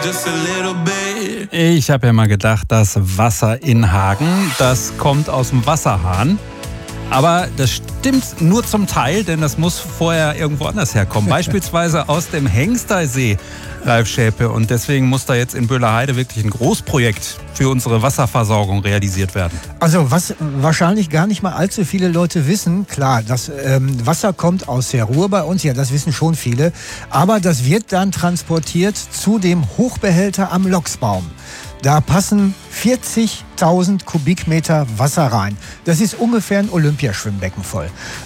Ich habe ja mal gedacht, das Wasser in Hagen, das kommt aus dem Wasserhahn. Aber das stimmt nur zum Teil, denn das muss vorher irgendwo anders herkommen. Beispielsweise aus dem Hengstersee, Ralf Schäpe. Und deswegen muss da jetzt in Böhlerheide wirklich ein Großprojekt für unsere Wasserversorgung realisiert werden. Also was wahrscheinlich gar nicht mal allzu viele Leute wissen, klar, das Wasser kommt aus der Ruhr bei uns, ja, das wissen schon viele. Aber das wird dann transportiert zu dem Hochbehälter am Lochsbaum. Da passen 40.000 Kubikmeter Wasser rein. Das ist ungefähr ein Olympiaschwimmbecken voll.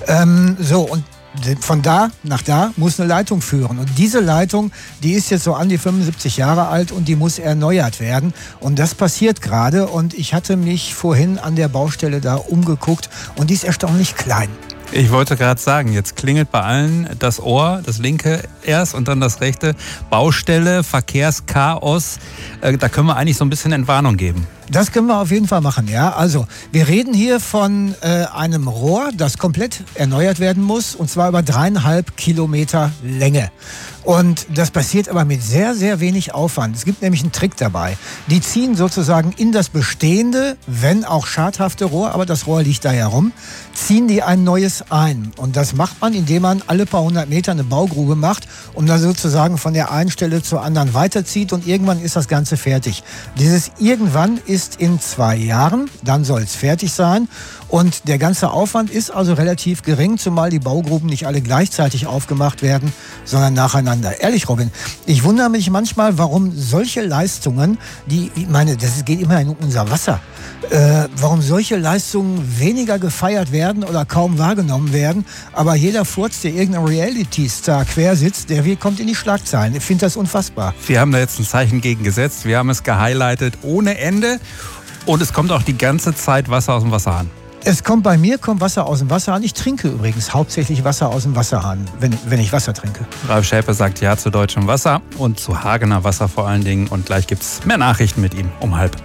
Und von da nach da muss eine Leitung führen. Und diese Leitung, die ist jetzt so an die 75 Jahre alt und die muss erneuert werden. Und das passiert gerade. Und ich hatte mich vorhin an der Baustelle da umgeguckt und die ist erstaunlich klein. Ich wollte gerade sagen, jetzt klingelt bei allen das Ohr, das linke erst und dann das rechte. Baustelle, Verkehrschaos, da können wir eigentlich so ein bisschen Entwarnung geben. Das können wir auf jeden Fall machen, ja. Also, wir reden hier von einem Rohr, das komplett erneuert werden muss, und zwar über 3,5 Kilometer Länge. Und das passiert aber mit sehr, sehr wenig Aufwand. Es gibt nämlich einen Trick dabei. Die ziehen sozusagen in das bestehende, wenn auch schadhafte Rohr, aber das Rohr liegt da ja rum, ziehen die ein neues ein. Und das macht man, indem man alle paar 100 Meter eine Baugrube macht und dann sozusagen von der einen Stelle zur anderen weiterzieht und irgendwann ist das Ganze fertig. Dieses irgendwann ist in 2 Jahren, dann soll es fertig sein. Und der ganze Aufwand ist also relativ gering, zumal die Baugruben nicht alle gleichzeitig aufgemacht werden, sondern nacheinander. Ehrlich, Robin, ich wundere mich manchmal, warum solche Leistungen, das geht immer in unser Wasser, warum solche Leistungen weniger gefeiert werden oder kaum wahrgenommen werden. Aber jeder Furz, der irgendein Reality-Star quer sitzt, der kommt in die Schlagzeilen. Ich finde das unfassbar. Wir haben da jetzt ein Zeichen gegen gesetzt. Wir haben es gehighlightet ohne Ende. Und es kommt auch die ganze Zeit Wasser aus dem Wasserhahn. Bei mir kommt Wasser aus dem Wasserhahn. Ich trinke übrigens hauptsächlich Wasser aus dem Wasserhahn, wenn ich Wasser trinke. Ralf Schäpe sagt Ja zu deutschem Wasser und zu Hagener Wasser vor allen Dingen. Und gleich gibt's mehr Nachrichten mit ihm um 12:30.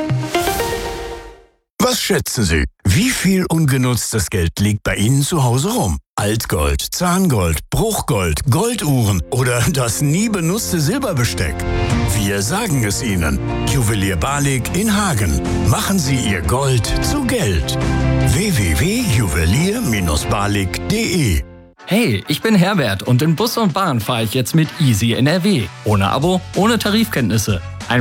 Was schätzen Sie? Wie viel ungenutztes Geld liegt bei Ihnen zu Hause rum? Altgold, Zahngold, Bruchgold, Golduhren oder das nie benutzte Silberbesteck? Wir sagen es Ihnen. Juwelier Balik in Hagen. Machen Sie Ihr Gold zu Geld. www.juwelier-balik.de. Hey, ich bin Herbert und in Bus und Bahn fahre ich jetzt mit Easy NRW. Ohne Abo, ohne Tarifkenntnisse.